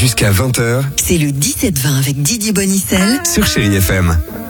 Jusqu'à 20h C'est le 17-20 avec Didier Bonicel sur Chérie FM.